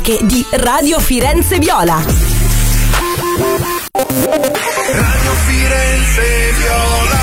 di Radio Firenze Viola. Radio Firenze Viola.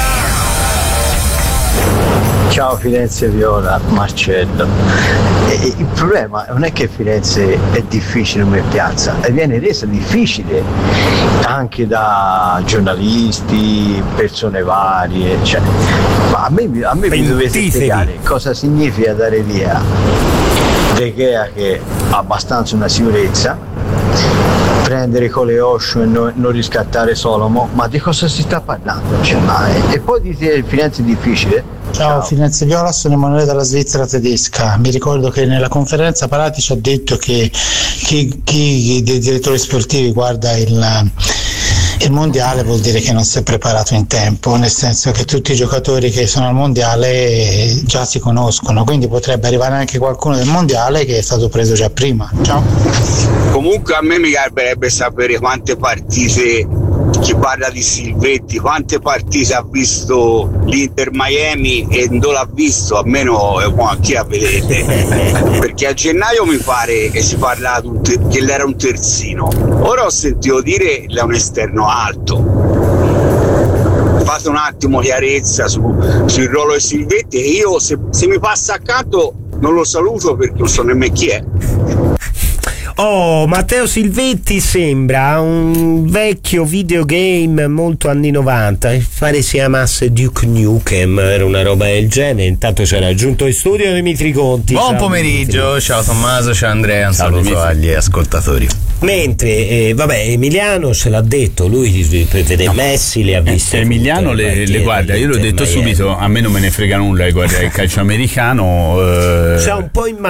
Ciao Firenze Viola, Marcello. Il problema non è che Firenze è difficile come piazza, viene resa difficile anche da giornalisti, persone varie, cioè, ma a me mi dovete spiegare cosa significa dare via De Gea, che ha abbastanza una sicurezza, prendere Coleoscio e non riscattare Solomon, ma di cosa si sta parlando? Cioè, e poi dite Firenze è difficile? Ciao Firenze Viola, sono Emanuele dalla Svizzera tedesca. Mi ricordo che nella conferenza Parati ci ha detto che chi dei direttori sportivi guarda il mondiale vuol dire che non si è preparato in tempo, nel senso che tutti i giocatori che sono al mondiale già si conoscono, quindi potrebbe arrivare anche qualcuno del mondiale che è stato preso già prima. Ciao. Comunque a me mi piacerebbe sapere quante partite, chi parla di Silvetti, quante partite ha visto l'Inter Miami e non l'ha visto, almeno chi la vedete, perché a gennaio mi pare che si parlava che era un terzino, ora ho sentito dire che è un esterno alto. Fate un attimo chiarezza sul ruolo di Silvetti, e io se mi passa accanto non lo saluto perché non so nemmeno chi è. Oh, Matteo Silvetti sembra un vecchio videogame molto anni 90, pare si chiamasse Duke Nukem, era una roba del genere. Intanto c'era raggiunto in studio Dimitri Conti. Buon pomeriggio, Dimitri. Ciao Tommaso, ciao Andrea, un saluto agli ascoltatori. Mentre Emiliano ce l'ha detto, lui vede Messi, le ha viste Emiliano le guarda, io l'ho detto subito, a me non me ne frega nulla di guardare il calcio americano. C'è un po'